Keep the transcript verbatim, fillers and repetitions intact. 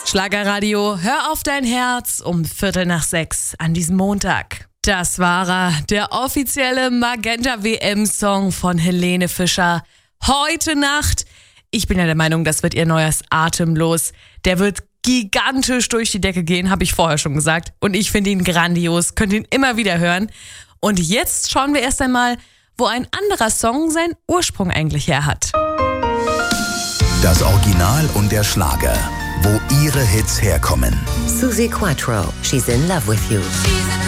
Schlagerradio, hör auf dein Herz um Viertel nach sechs an diesem Montag. Das war er, der offizielle Magenta-W M-Song von Helene Fischer. Heute Nacht. Ich bin ja der Meinung, das wird ihr neues Atemlos. Der wird gigantisch durch die Decke gehen, habe ich vorher schon gesagt. Und ich finde ihn grandios, könnt ihn immer wieder hören. Und jetzt schauen wir erst einmal, wo ein anderer Song seinen Ursprung eigentlich her hat. Das Original und der Schlager, wo ihre Hits herkommen. Suzi Quatro, She's in Love with You.